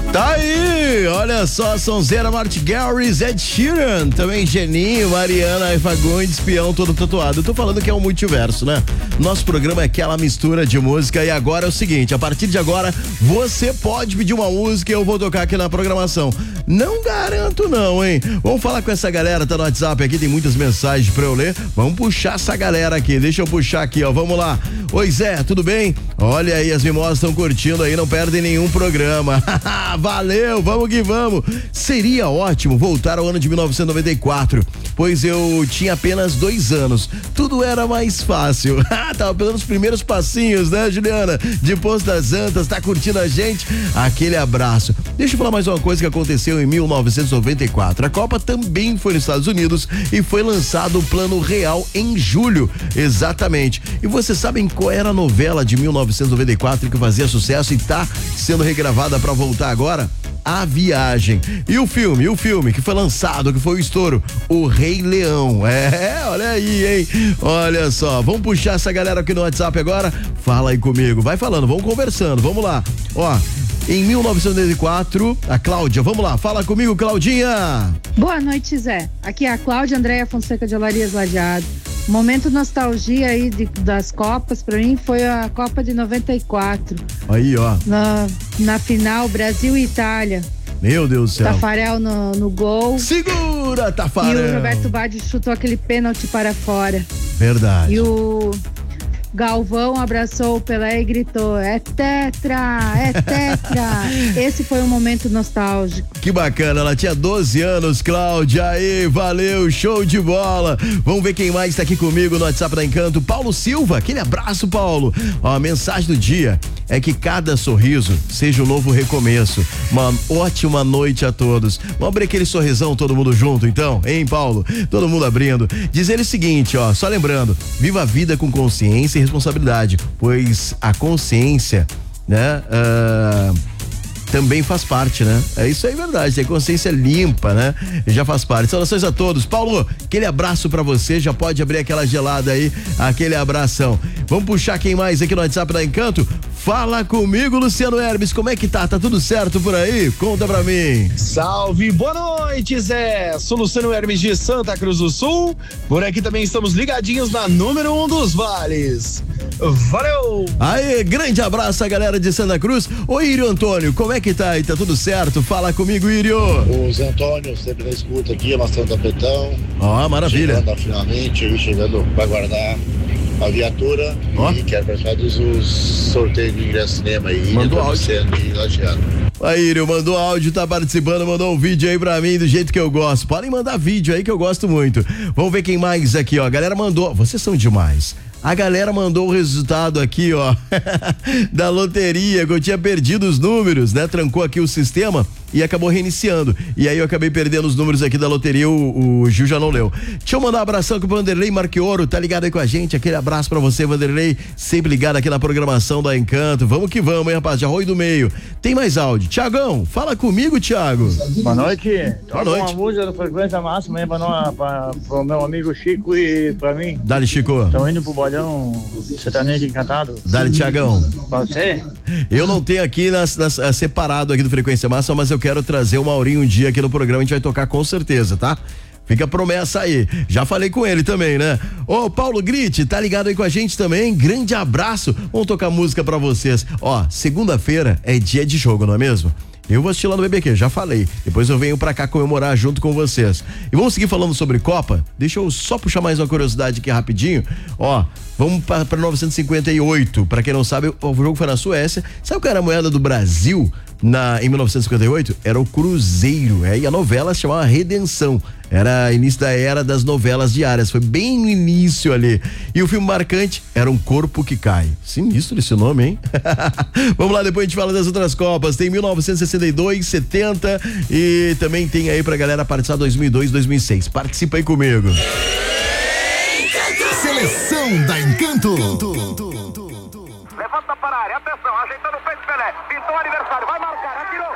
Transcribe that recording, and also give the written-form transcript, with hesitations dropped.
Tá aí, olha só, Sonzeira, Martin Garrix, Ed Sheeran, também Geninho, Mariana e Fagundes, peão todo tatuado. Eu tô falando que é um multiverso, né? Nosso programa é aquela mistura de música e agora é o seguinte, a partir de agora você pode pedir uma música e eu vou tocar aqui na programação. Não garanto não, hein? Vamos falar com essa galera, tá no WhatsApp aqui, tem muitas mensagens pra eu ler. Vamos puxar essa galera aqui, deixa eu puxar aqui, ó, vamos lá. Oi Zé, tudo bem? Olha aí, as mimosas estão curtindo aí, não perdem nenhum programa. Valeu, vamos que vamos. Seria ótimo voltar ao ano de 1994, pois eu tinha apenas 2 anos. Tudo era mais fácil. Tava pelos primeiros passinhos, né, Juliana? De Poço das Antas, tá curtindo a gente? Aquele abraço. Deixa eu falar mais uma coisa que aconteceu em 1994. A Copa também foi nos Estados Unidos e foi lançado o Plano Real em julho. Exatamente. E vocês sabem qual era a novela de 1994 que fazia sucesso e tá sendo regravada pra voltar agora? A Viagem. E o filme que foi lançado, que foi o estouro, O Rei Leão. Olha aí, hein? Olha só, vamos puxar essa galera aqui no WhatsApp agora? Fala aí comigo, vai falando, vamos conversando, vamos lá. Ó, em 1994, a Cláudia, vamos lá, fala comigo, Claudinha. Boa noite, Zé. Aqui é a Cláudia Andréia Fonseca de Olarias Lajeado. Momento nostalgia aí das Copas, pra mim, foi a Copa de 94. Aí, ó. Na final, Brasil e Itália. Meu Deus do céu. Tafarel no gol. Segura, Tafarel. E o Roberto Baggio chutou aquele pênalti para fora. Verdade. E o Galvão abraçou o Pelé e gritou: é tetra, é tetra. Esse foi um momento nostálgico. Que bacana, ela tinha 12 anos, Cláudia, aí, valeu, show de bola. Vamos ver quem mais tá aqui comigo no WhatsApp da Encanto. Paulo Silva, aquele abraço, Paulo. Ó, a mensagem do dia é que cada sorriso seja um novo recomeço. Uma ótima noite a todos. Vamos abrir aquele sorrisão todo mundo junto, então, hein, Paulo? Todo mundo abrindo. Diz ele o seguinte, ó, só lembrando, viva a vida com consciência e responsabilidade, pois a consciência, né, também faz parte, né? É isso aí, verdade, tem consciência limpa, né? Já faz parte. Saudações a todos. Paulo, aquele abraço pra você, já pode abrir aquela gelada aí, aquele abração. Vamos puxar quem mais aqui no WhatsApp da Encanto? Fala comigo, Luciano Hermes, como é que tá? Tá tudo certo por aí? Conta pra mim. Salve, boa noite, Zé. Sou Luciano Hermes de Santa Cruz do Sul. Por aqui também estamos ligadinhos na número 1 dos vales. Valeu! Aê, grande abraço a galera de Santa Cruz. Ô Írio Antônio, como é que tá aí? Tá tudo certo? Fala comigo, Írio. O Zé Antônio, sempre na escuta aqui, amassando tapetão. Ó, maravilha. Chegando finalmente, eu chegando pra guardar a viatura. Ó. E quero participar dos sorteios do ingresso cinema aí. Mandou áudio. De Lajeado. Aí, Írio, mandou áudio, tá participando, mandou um vídeo aí pra mim do jeito que eu gosto. Podem mandar vídeo aí que eu gosto muito. Vamos ver quem mais aqui, ó. A galera mandou, vocês são demais. A galera mandou o resultado aqui, ó, da loteria, que eu tinha perdido os números, né? Trancou aqui o sistema e acabou reiniciando. E aí eu acabei perdendo os números aqui da loteria, o Gil já não leu. Deixa eu mandar um abração pro Vanderlei Marquioro, tá ligado aí com a gente? Aquele abraço pra você, Vanderlei, sempre ligado aqui na programação da Encanto. Vamos que vamos, hein, rapaz? Já Arroio do Meio. Tem mais áudio. Tiagão, fala comigo, Thiago. Boa noite. Boa noite. Uma música do Frequência Máxima aí pra pro meu amigo Chico e pra mim. Dale, Chico. Estão indo pro bolhão sertanejo encantado. Dale, Tiagão. Pra você? Eu não tenho aqui separado aqui do Frequência Máxima, mas eu quero trazer o Maurinho um dia aqui no programa, a gente vai tocar com certeza, tá? Fica a promessa aí. Já falei com ele também, né? Ô, Paulo Gritti, tá ligado aí com a gente também? Grande abraço. Vamos tocar música pra vocês. Ó, segunda-feira é dia de jogo, não é mesmo? Eu vou assistir lá no BBQ, já falei. Depois eu venho pra cá comemorar junto com vocês. E vamos seguir falando sobre Copa? Deixa eu só puxar mais uma curiosidade aqui rapidinho. Ó, vamos pra 1958. Pra quem não sabe, o jogo foi na Suécia. Sabe qual era a moeda do Brasil em 1958? Era o Cruzeiro. E a novela se chamava Redenção. Era início da era das novelas diárias. Foi bem no início ali. E o filme marcante era Um Corpo que Cai. Sinistro esse nome, hein? Vamos lá, depois a gente fala das outras Copas. Tem 1962, 70 e também tem aí pra galera participar 2002, 2006. Participa aí comigo. Seleção da Encanto. Levanta para a área, atenção, ajeitando o peito Pelé. Pintou o aniversário, vai marcar, atirou.